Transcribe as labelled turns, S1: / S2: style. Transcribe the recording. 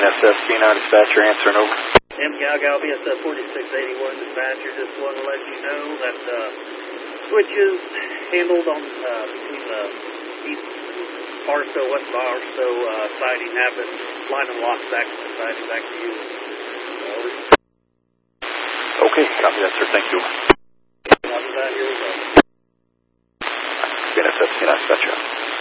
S1: BNSF K9 dispatcher answering over.
S2: MCAL BSF 4681 dispatcher, just want to let you know that switches handled on between the east Barstow, west Barstow siding have been line and locked back to the siding. Back to you. Over.
S1: Okay, copy that, sir. Thank you.
S2: Copy that. Here we go.
S1: BNSF K9 dispatcher.